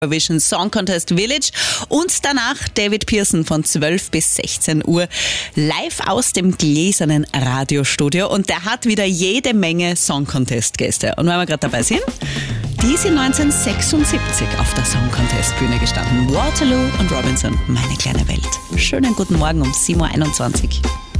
Eurovision Song Contest Village und danach David Pearson von 12 bis 16 Uhr live aus dem gläsernen Radiostudio und der hat wieder jede Menge Song Contest Gäste. Und wenn wir gerade dabei sind, die sind 1976 auf der Song Contest Bühne gestanden. Waterloo und Robinson, meine kleine Welt. Schönen guten Morgen um 7.21 Uhr.